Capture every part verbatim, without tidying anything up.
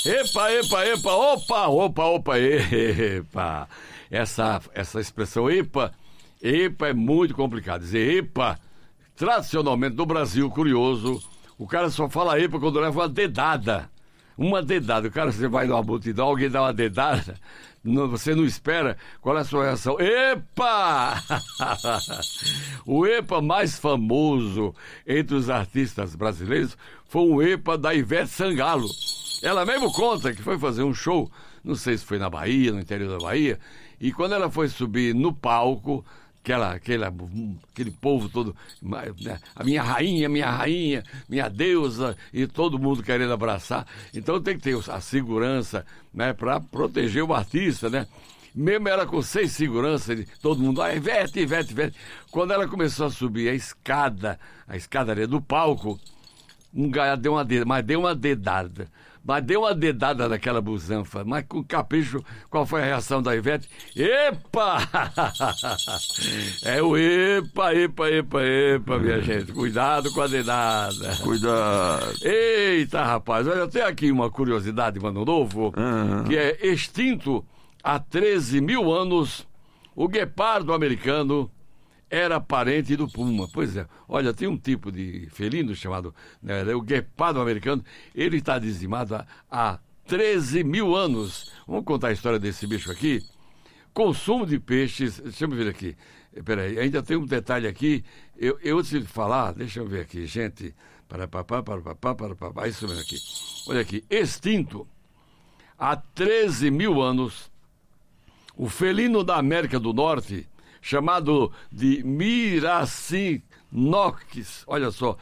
Epa, epa, epa, opa, opa, opa, epa. Essa, essa expressão epa, epa é muito complicado. Dizer epa, tradicionalmente no Brasil, curioso, o cara só fala epa quando leva uma dedada. Uma dedada. O cara, você vai numa multidão, alguém dá uma dedada, não, você não espera, qual é a sua reação? Epa! O epa mais famoso entre os artistas brasileiros foi um epa da Ivete Sangalo. Ela mesmo conta que foi fazer um show, não sei se foi na Bahia, no interior da Bahia, e quando ela foi subir no palco, aquela, aquela, aquele povo todo, a minha rainha, minha rainha, minha deusa, e todo mundo querendo abraçar. Então tem que ter a segurança, né, para proteger o artista, né? Mesmo ela com seis seguranças, todo mundo, ah, Ivete, Ivete, Ivete. Quando ela começou a subir a escada, a escadaria do palco, um gaia deu uma dedada, mas deu uma dedada. Mas deu uma dedada naquela busanfa, mas com capricho. Qual foi a reação da Ivete? Epa! É o epa, epa, epa, epa, minha gente. Cuidado com a dedada. Cuidado. Eita, rapaz, olha, tem aqui uma curiosidade, Mano Novo, uhum. que é extinto há treze mil anos, o guepardo americano era parente do puma. Pois é, olha, tem um tipo de felino chamado, né, o guepardo americano, ele está dizimado há, há treze mil anos. Vamos contar a história desse bicho aqui. Consumo de peixes, deixa eu ver aqui, peraí, ainda tem um detalhe aqui, eu, eu antes de falar, deixa eu ver aqui, gente, para papá, para papá, para papá, isso mesmo aqui. Olha aqui, extinto há treze mil anos, o felino da América do Norte, chamado de Miracinonyx, olha só,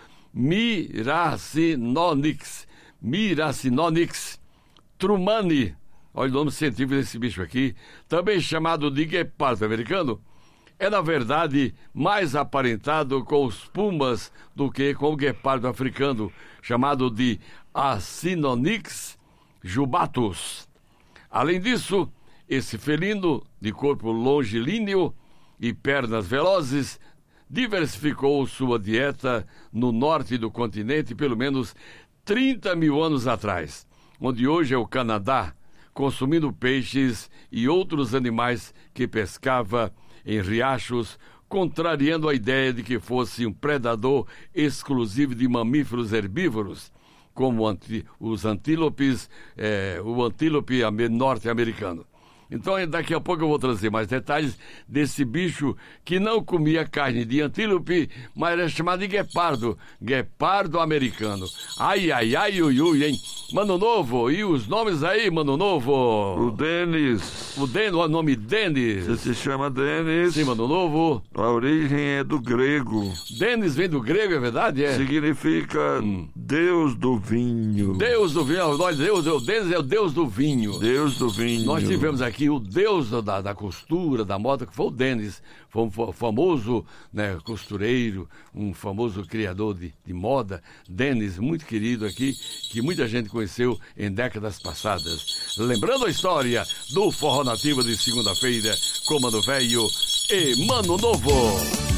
Miracinonyx, Miracinonyx trumani, olha o nome científico desse bicho aqui, também chamado de guepardo americano, é na verdade mais aparentado com os pumas do que com o guepardo africano, chamado de Acinonyx jubatus. Além disso, esse felino de corpo longilíneo e pernas velozes, diversificou sua dieta no norte do continente pelo menos trinta mil anos atrás, onde hoje é o Canadá, consumindo peixes e outros animais que pescava em riachos, contrariando a ideia de que fosse um predador exclusivo de mamíferos herbívoros, como anti, os antílopes, é, o antílope norte-americano. Então, daqui a pouco eu vou trazer mais detalhes desse bicho que não comia carne de antílope, mas era chamado de guepardo, guepardo americano. Ai, ai, ai, ui, ui, hein? Mano Novo, e os nomes aí, Mano Novo? O Denis. O Denis, o nome Denis. Você se chama Denis. Sim, Mano Novo. A origem é do grego. Denis vem do grego, é verdade? É. Significa hum. Deus do vinho. Deus do vinho, nós, Deus, o Denis é o Deus do vinho. Deus do vinho. Nós tivemos aqui o deus da, da costura, da moda, que foi o Denis, foi um famoso, né, costureiro, um famoso criador de, de moda, Denis, muito querido aqui, que muita gente conheceu em décadas passadas. Lembrando a história do Forró Nativo de segunda-feira, com Mano Velho e Mano Novo.